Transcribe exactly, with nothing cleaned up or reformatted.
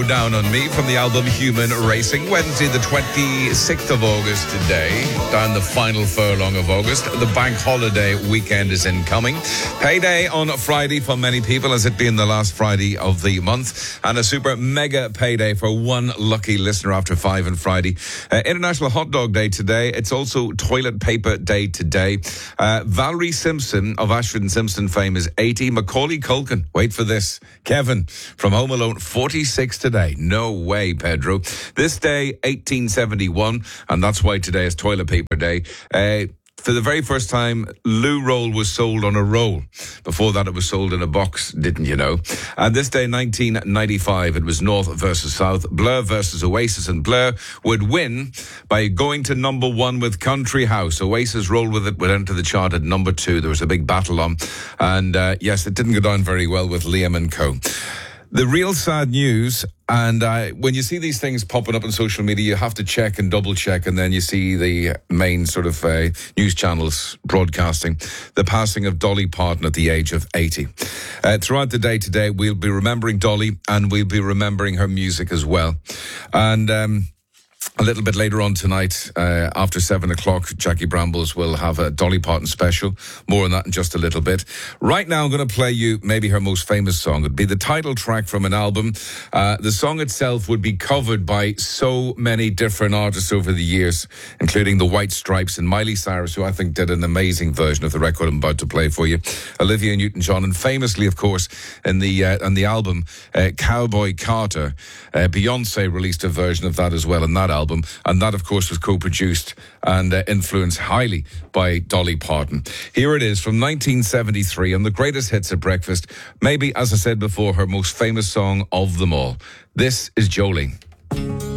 Down on Me from the album Human Racing. Wednesday the twenty-sixth of August today, down the final furlong of August. The bank holiday weekend is incoming. Payday on Friday for many people, as it being the last Friday of the month, and a super mega payday for one lucky listener after five on Friday. Uh, International Hot Dog Day today. It's also Toilet Paper Day today. Uh, Valerie Simpson of Ashford and Simpson fame is eighty. Macaulay Culkin, wait for this, Kevin from Home Alone, forty-six today. No way, Pedro. This day, eighteen seventy-one, and that's why today is Toilet Paper Day. Uh, for the very first time, loo roll was sold on a roll. Before that, it was sold in a box, didn't you know? And this day, nineteen ninety-five, it was North versus South. Blur versus Oasis, and Blur would win by going to number one with Country House. Oasis rolled with it, would enter the chart at number two. There was a big battle on. And uh, yes, it didn't go down very well with Liam and co. The real sad news, and uh, when you see these things popping up on social media, you have to check and double check, and then you see the main sort of uh, news channels broadcasting the passing of Dolly Parton at the age of eighty. Uh, throughout the day today, we'll be remembering Dolly, and we'll be remembering her music as well. And um a little bit later on tonight, uh, after seven o'clock, Jackie Brambles will have a Dolly Parton special. More on that in just a little bit. Right now, I'm going to play you maybe her most famous song. It'd be the title track from an album. Uh, the song itself would be covered by so many different artists over the years, including the White Stripes and Miley Cyrus, who I think did an amazing version of the record I'm about to play for you. Olivia Newton-John, and famously, of course, in the uh, on the album uh, Cowboy Carter, uh, Beyonce released a version of that as well in that album. And that, of course, was co-produced and uh, influenced highly by Dolly Parton. Here it is from nineteen seventy-three on the greatest hits at breakfast. Maybe, as I said before, her most famous song of them all. This is Jolene.